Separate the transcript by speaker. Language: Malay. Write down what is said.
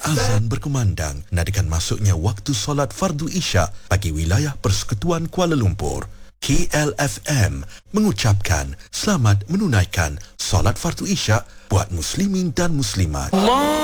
Speaker 1: azan berkumandang nadakan masuknya waktu solat fardu Isyak bagi wilayah Persekutuan Kuala Lumpur. KLFM mengucapkan selamat menunaikan solat fardu Isyak buat muslimin dan muslimat.